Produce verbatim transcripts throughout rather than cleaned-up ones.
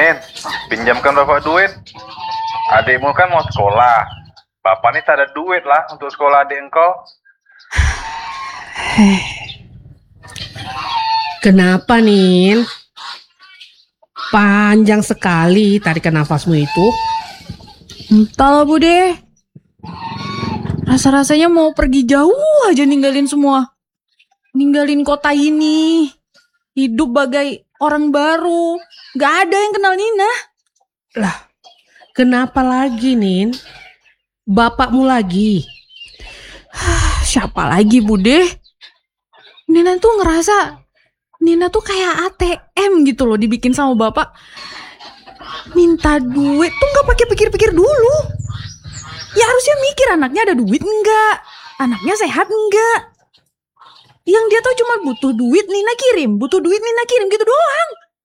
Nin, pinjamkan bapak duit. Adikmu kan mau sekolah. Bapak nih tak ada duit lah untuk sekolah adik engkau. Kenapa, Nin? Panjang sekali tarikan nafasmu itu. Entahlah Bude. Rasa-rasanya mau pergi jauh aja ninggalin semua. Ninggalin kota ini. Hidup bagai orang baru. Gak ada yang kenal Nina. Lah, kenapa lagi, Nin? Bapakmu lagi? Siapa lagi Bude? Nina tuh ngerasa Nina tuh kayak A T M gitu loh, dibikin sama bapak. Minta duit tuh gak pakai pikir-pikir dulu. Ya harusnya mikir anaknya ada duit enggak, anaknya sehat enggak. Yang dia tahu cuma butuh duit Nina kirim, butuh duit Nina kirim gitu doang.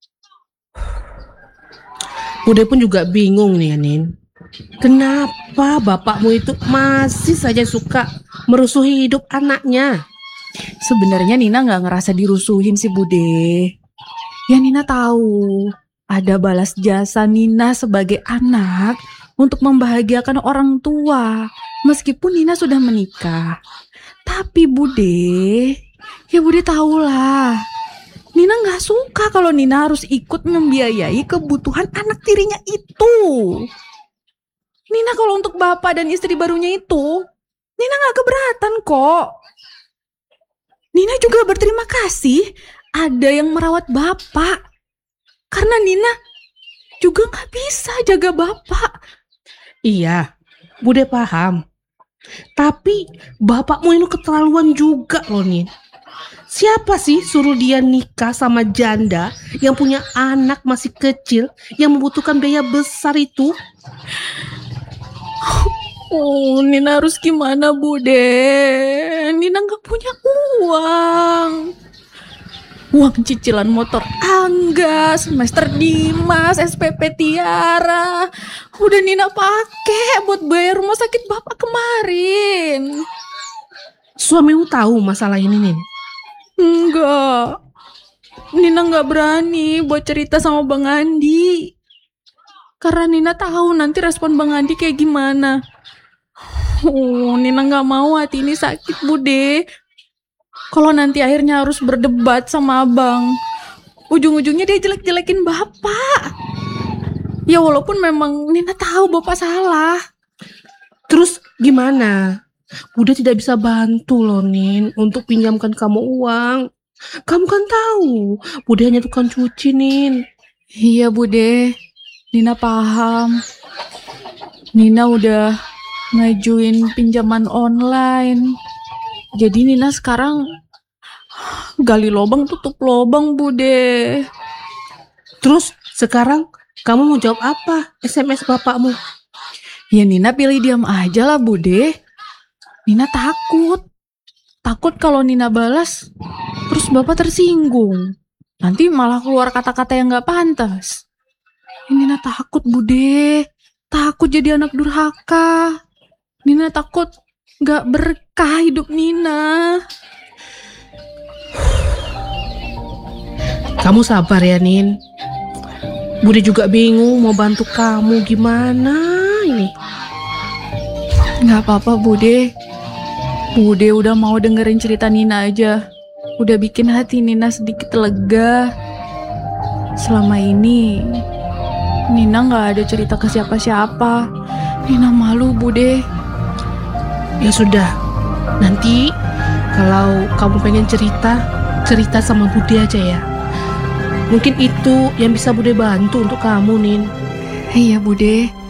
Bude pun juga bingung nih, Nin. Kenapa bapakmu itu masih saja suka merusuhi hidup anaknya? Sebenarnya Nina gak ngerasa dirusuhin sih Bude. Ya Nina tahu ada balas jasa Nina sebagai anak untuk membahagiakan orang tua meskipun Nina sudah menikah. Tapi Bude, ya Bude tahulah, Nina gak suka kalau Nina harus ikut membiayai kebutuhan anak tirinya itu. Nina kalau untuk bapak dan istri barunya itu, Nina gak keberatan kok. Nina juga berterima kasih ada yang merawat bapak. Karena Nina juga gak bisa jaga bapak. Iya, Bude paham. Tapi bapakmu ini keterlaluan juga loh, Nin. Siapa sih suruh dia nikah sama janda yang punya anak masih kecil yang membutuhkan biaya besar itu? Oh, Nina harus gimana Bude? Nina gak punya uang. Uang cicilan motor Angga, semester Dimas, S P P Tiara. Udah Nina pakai buat bayar rumah sakit bapak kemarin. Suamimu tahu masalah ini, Nin? Enggak. Nina gak berani buat cerita sama Bang Andi. Karena Nina tahu nanti respon Bang Andi kayak gimana. Oh, Nina gak mau hati ini sakit Bude. Kalau nanti akhirnya harus berdebat sama abang, ujung-ujungnya dia jelek-jelekin bapak. Ya walaupun memang Nina tahu bapak salah. Terus gimana? Bude tidak bisa bantu loh, Nin, untuk pinjamkan kamu uang. Kamu kan tahu, Bude hanya tukang cuci, Nin. Iya Bude, Nina paham. Nina udah ngajuin pinjaman online. Jadi Nina sekarang gali lubang tutup lubang Bude. Terus sekarang kamu mau jawab apa S M S bapakmu? Ya Nina pilih diam aja lah Bude. Nina takut. Takut kalau Nina balas terus bapak tersinggung. Nanti malah keluar kata-kata yang gak pantas. Nina takut Bude. Takut jadi anak durhaka. Nina takut gak berkah hidup Nina. Kamu sabar ya, Nin. Bude juga bingung mau bantu kamu gimana ini. Gak apa-apa Bude. Bude udah mau dengerin cerita Nina aja. Udah bikin hati Nina sedikit lega. Selama ini Nina gak ada cerita ke siapa-siapa. Nina malu Bude. Ya sudah, nanti kalau kamu pengen cerita, cerita sama Bude aja ya. Mungkin itu yang bisa Bude bantu untuk kamu, Nin. Iya Bude.